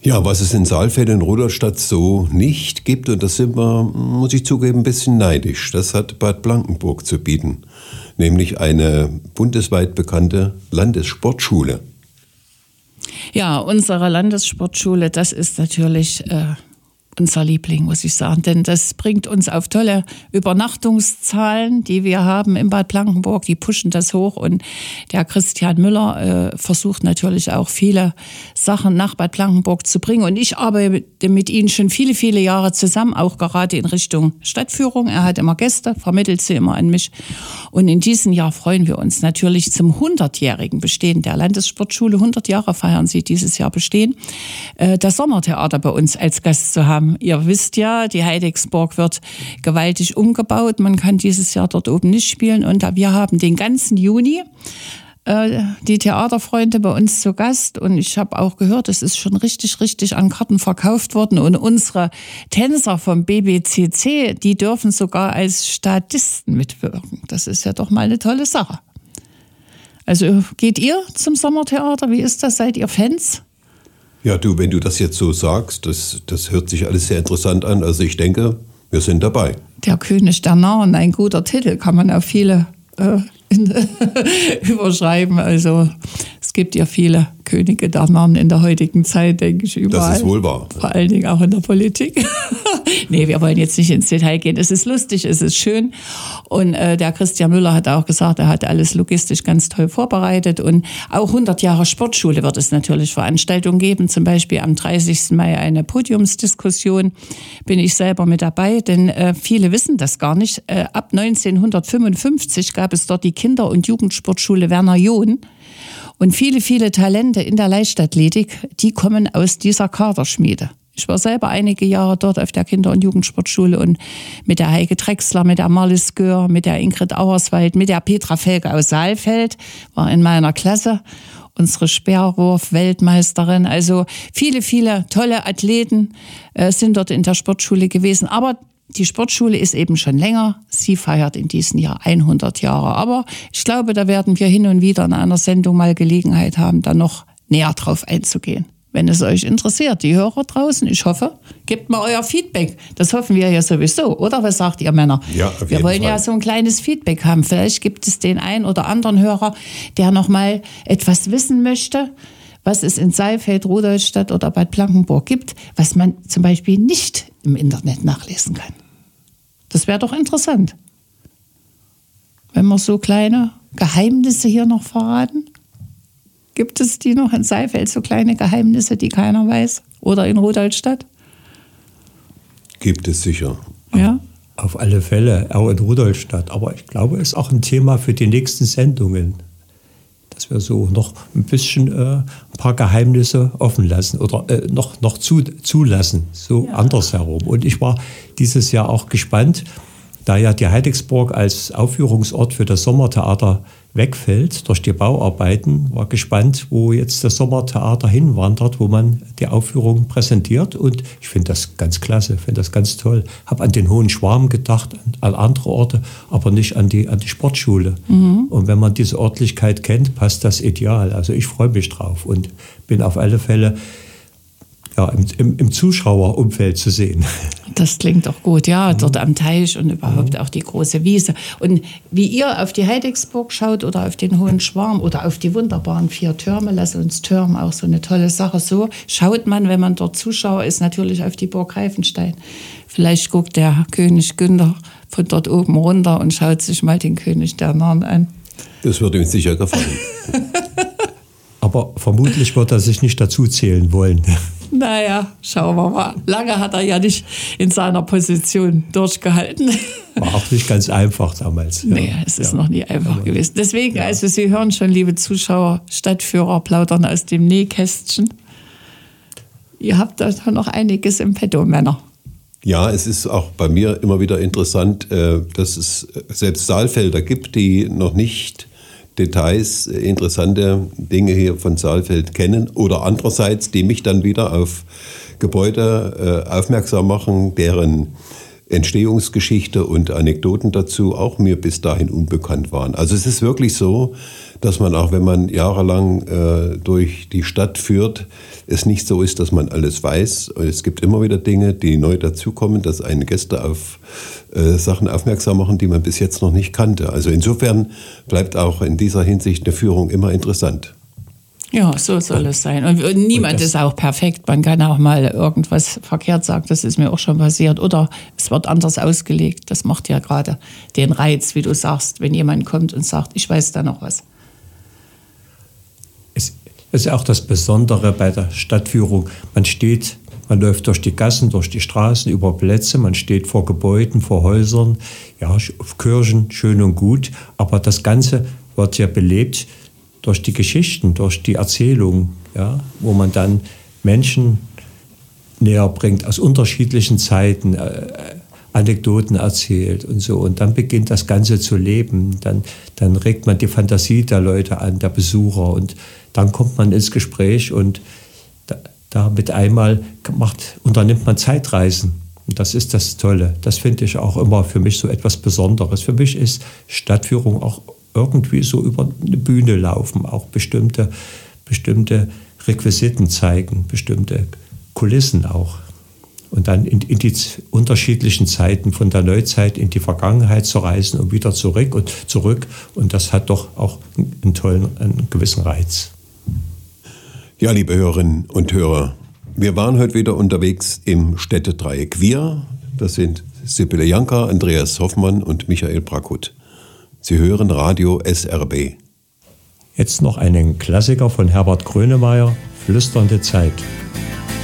Ja, was es in Saalfeld und Rudolstadt so nicht gibt, und das sind wir, muss ich zugeben, ein bisschen neidisch, das hat Bad Blankenburg zu bieten, nämlich eine bundesweit bekannte Landessportschule. Ja, unsere Landessportschule, das ist natürlich unser Liebling, muss ich sagen, denn das bringt uns auf tolle Übernachtungszahlen, die wir haben in Bad Blankenburg, die pushen das hoch, und der Christian Müller versucht natürlich auch viele Sachen nach Bad Blankenburg zu bringen, und ich arbeite mit ihm schon viele, viele Jahre zusammen, auch gerade in Richtung Stadtführung. Er hat immer Gäste, vermittelt sie immer an mich, und in diesem Jahr freuen wir uns natürlich zum 100-jährigen Bestehen der Landessportschule. 100 Jahre feiern sie dieses Jahr Bestehen, das Sommertheater bei uns als Gast zu haben. Ihr wisst ja, die Heidecksburg wird gewaltig umgebaut. Man kann dieses Jahr dort oben nicht spielen. Und wir haben den ganzen Juni die Theaterfreunde bei uns zu Gast. Und ich habe auch gehört, es ist schon richtig an Karten verkauft worden. Und unsere Tänzer vom BBCC, die dürfen sogar als Statisten mitwirken. Das ist ja doch mal eine tolle Sache. Also geht ihr zum Sommertheater? Wie ist das? Seid ihr Fans? Ja, du, wenn du das jetzt so sagst, das hört sich alles sehr interessant an. Also ich denke, wir sind dabei. Der König der Narren, ein guter Titel, kann man auf viele überschreiben. Also es gibt ja viele Könige der Narren in der heutigen Zeit, denke ich, überall. Das ist wohl wahr. Vor allen Dingen auch in der Politik. Nee, wir wollen jetzt nicht ins Detail gehen. Es ist lustig, es ist schön. Und der Christian Müller hat auch gesagt, er hat alles logistisch ganz toll vorbereitet. Und auch 100 Jahre Sportschule wird es natürlich Veranstaltungen geben. Zum Beispiel am 30. Mai eine Podiumsdiskussion. Bin ich selber mit dabei, denn viele wissen das gar nicht. Ab 1955 gab es dort die Kinder- und Jugendsportschule Werner John. Und viele, viele Talente in der Leichtathletik, die kommen aus dieser Kaderschmiede. Ich war selber einige Jahre dort auf der Kinder- und Jugendsportschule und mit der Heike Drechsler, mit der Marlies Gör, mit der Ingrid Auerswald, mit der Petra Felke aus Saalfeld, war in meiner Klasse, unsere Speerwurf-Weltmeisterin. Also viele, viele tolle Athleten sind dort in der Sportschule gewesen. Aber die Sportschule ist eben schon länger. Sie feiert in diesem Jahr 100 Jahre. Aber ich glaube, da werden wir hin und wieder in einer Sendung mal Gelegenheit haben, da noch näher drauf einzugehen. Wenn es euch interessiert, die Hörer draußen, ich hoffe, gebt mal euer Feedback. Das hoffen wir ja sowieso, oder? Was sagt ihr Männer? Ja, auf jeden Wir wollen Fall. Ja so ein kleines Feedback haben. Vielleicht gibt es den einen oder anderen Hörer, der noch mal etwas wissen möchte, was es in Saalfeld, Rudolstadt oder Bad Blankenburg gibt, was man zum Beispiel nicht im Internet nachlesen kann. Das wäre doch interessant, wenn wir so kleine Geheimnisse hier noch verraten. Gibt es die noch in Saalfeld, so kleine Geheimnisse, die keiner weiß? Oder in Rudolstadt? Gibt es sicher. Ja. Auf alle Fälle, auch in Rudolstadt. Aber ich glaube, es ist auch ein Thema für die nächsten Sendungen, dass wir so noch ein bisschen ein paar Geheimnisse offen lassen oder noch zulassen, so ja. Andersherum. Und ich war dieses Jahr auch gespannt, da ja die Heidecksburg als Aufführungsort für das Sommertheater wegfällt durch die Bauarbeiten, war gespannt, wo jetzt das Sommertheater hinwandert, wo man die Aufführung präsentiert. Und ich finde das ganz klasse, finde das ganz toll. Habe an den Hohen Schwarm gedacht, an andere Orte, aber nicht an die Sportschule. Mhm. Und wenn man diese Örtlichkeit kennt, passt das ideal. Also ich freue mich drauf und bin auf alle Fälle im Zuschauerumfeld zu sehen. Das klingt doch gut, ja, dort am Teich und überhaupt auch die große Wiese. Und wie ihr auf die Heidecksburg schaut oder auf den Hohen Schwarm oder auf die wunderbaren 4 Türme, lass uns Türmen, auch so eine tolle Sache, so schaut man, wenn man dort Zuschauer ist, natürlich auf die Burg Greifenstein. Vielleicht guckt der König Günther von dort oben runter und schaut sich mal den König der Narren an. Das würde ihm sicher gefallen. Aber vermutlich wird er sich nicht dazu zählen wollen. Naja, schauen wir mal. Lange hat er ja nicht in seiner Position durchgehalten. War auch nicht ganz einfach damals. Ja. Nee, es ist noch nie einfach gewesen. Deswegen, also Sie hören schon, liebe Zuschauer, Stadtführer plaudern aus dem Nähkästchen. Ihr habt da noch einiges im Petto, Männer. Ja, es ist auch bei mir immer wieder interessant, dass es selbst Saalfelder gibt, die noch nicht Details, interessante Dinge hier von Saalfeld kennen oder andererseits, die mich dann wieder auf Gebäude aufmerksam machen, deren Entstehungsgeschichte und Anekdoten dazu auch mir bis dahin unbekannt waren. Also es ist wirklich so, dass man auch, wenn man jahrelang durch die Stadt führt, es nicht so ist, dass man alles weiß. Es gibt immer wieder Dinge, die neu dazukommen, dass einen Gäste auf Sachen aufmerksam machen, die man bis jetzt noch nicht kannte. Also insofern bleibt auch in dieser Hinsicht eine Führung immer interessant. Ja, so soll es sein. Und niemand ist auch perfekt. Man kann auch mal irgendwas verkehrt sagen. Das ist mir auch schon passiert. Oder es wird anders ausgelegt. Das macht ja gerade den Reiz, wie du sagst, wenn jemand kommt und sagt, ich weiß da noch was. Es ist auch das Besondere bei der Stadtführung. Man läuft durch die Gassen, durch die Straßen, über Plätze, man steht vor Gebäuden, vor Häusern, ja, Kirchen, schön und gut. Aber das Ganze wird ja belebt durch die Geschichten, durch die Erzählung, ja, wo man dann Menschen näher bringt, aus unterschiedlichen Zeiten, Anekdoten erzählt und so. Und dann beginnt das Ganze zu leben. Dann regt man die Fantasie der Leute an, der Besucher. Und dann kommt man ins Gespräch und da mit einmal unternimmt man Zeitreisen. Und das ist das Tolle. Das finde ich auch immer für mich so etwas Besonderes. Für mich ist Stadtführung auch irgendwie so über eine Bühne laufen, auch bestimmte Requisiten zeigen, bestimmte Kulissen auch. Und dann in die unterschiedlichen Zeiten von der Neuzeit in die Vergangenheit zu reisen und wieder zurück. Und das hat doch auch einen gewissen Reiz. Ja, liebe Hörerinnen und Hörer, wir waren heute wieder unterwegs im Städtedreieck. Wir, das sind Sibylle Janka, Andreas Hoffmann und Michael Brackhut. Sie hören Radio SRB. Jetzt noch einen Klassiker von Herbert Grönemeyer, Flüsternde Zeit.